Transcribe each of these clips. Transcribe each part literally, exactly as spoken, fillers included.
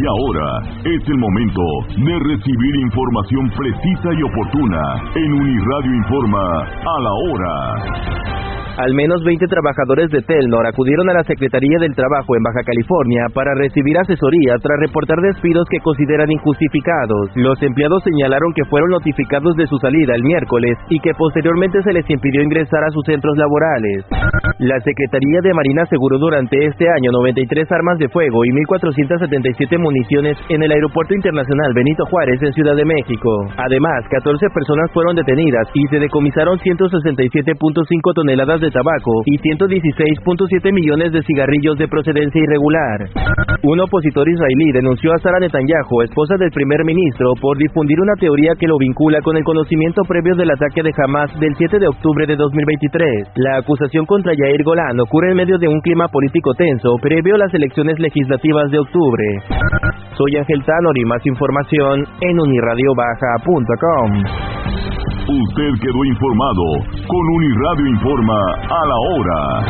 Y ahora es el momento de recibir información precisa y oportuna en Uniradio Informa a la hora. Al menos veinte trabajadores de Telnor acudieron a la Secretaría del Trabajo en Baja California para recibir asesoría tras reportar despidos que consideran injustificados. Los empleados señalaron que fueron notificados de su salida el miércoles y que posteriormente se les impidió ingresar a sus centros laborales. La Secretaría de Marina aseguró durante este año noventa y tres armas de fuego y mil cuatrocientas setenta y siete municiones en el Aeropuerto Internacional Benito Juárez en Ciudad de México. Además, catorce personas fueron detenidas y se decomisaron ciento sesenta y siete punto cinco toneladas de tabaco y ciento dieciséis punto siete millones de cigarrillos de procedencia irregular. Un opositor israelí denunció a Sara Netanyahu, esposa del primer ministro, por difundir una teoría que lo vincula con el conocimiento previo del ataque de Hamas del siete de octubre de dos mil veintitrés. La acusación contra Yair Golan ocurre en medio de un clima político tenso previo a las elecciones legislativas de octubre. Soy Ángel Tanor y más información en unirradiobaja punto com. Usted quedó informado con Uniradio Informa a la hora.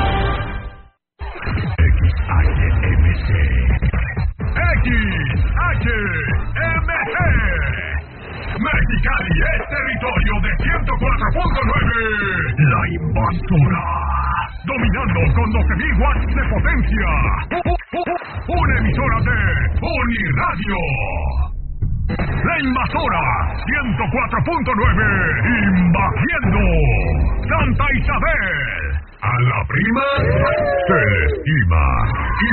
X H M C X H M C Mexicali es territorio de ciento cuatro punto nueve. La invasora, dominando con doce mil watts de potencia. Una emisora de Uniradio. La invasora, ciento cuatro punto nueve, invadiendo Santa Isabel. A la prima se le estima.